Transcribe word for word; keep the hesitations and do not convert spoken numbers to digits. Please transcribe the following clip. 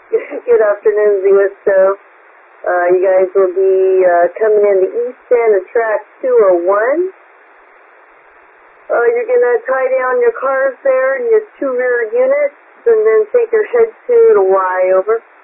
Good afternoon, Ziwisto. Uh, you guys will be uh, coming in the east end of track two oh one. Uh, you're going to tie down your cars there and your two rear units, and then take your head to the Y, over.